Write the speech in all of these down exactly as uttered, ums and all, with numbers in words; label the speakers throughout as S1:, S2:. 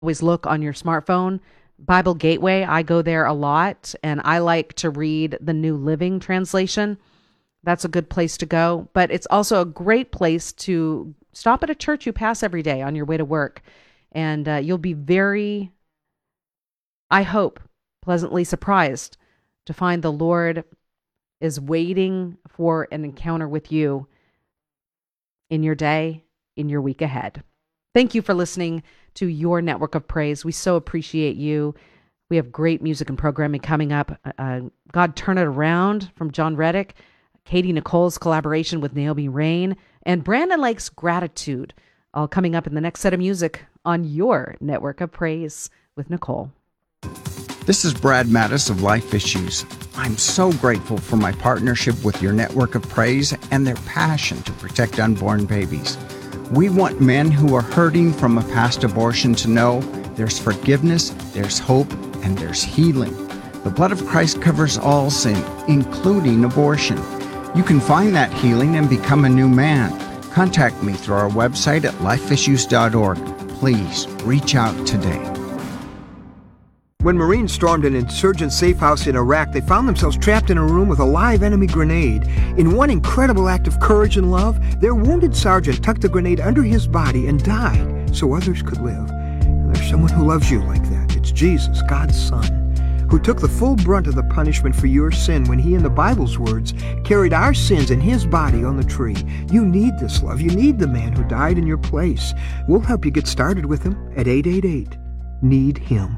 S1: always look on your smartphone. Bible Gateway, I go there a lot, and I like to read the New Living Translation. That's a good place to go. But it's also a great place to stop at a church you pass every day on your way to work. And uh, you'll be very, I hope, pleasantly surprised to find the Lord is waiting for an encounter with you in your day, in your week ahead. Thank you for listening to your Network of Praise. We so appreciate you. We have great music and programming coming up. Uh, God Turn It Around from John Reddick, Katie Nicole's collaboration with Naomi Rain, and Brandon Lake's Gratitude, all coming up in the next set of music on your Network of Praise with Nicole.
S2: This is Brad Mattis of Life Issues. I'm so grateful for my partnership with your Network of Praise and their passion to protect unborn babies. We want men who are hurting from a past abortion to know there's forgiveness, there's hope, and there's healing. The blood of Christ covers all sin, including abortion. You can find that healing and become a new man. Contact me through our website at life issues dot org. Please reach out today.
S3: When Marines stormed an insurgent safe house in Iraq, they found themselves trapped in a room with a live enemy grenade. In one incredible act of courage and love, their wounded sergeant tucked the grenade under his body and died so others could live. And there's someone who loves you like that. It's Jesus, God's Son, who took the full brunt of the punishment for your sin when he, in the Bible's words, carried our sins in his body on the tree. You need this love. You need the man who died in your place. We'll help you get started with him at eight eight eight, need him.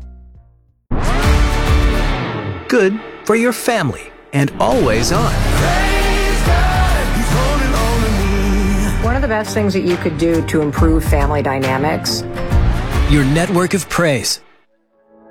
S4: Good for your family and always on.
S5: One of the best things that you could do to improve family dynamics.
S4: Your Network of Praise.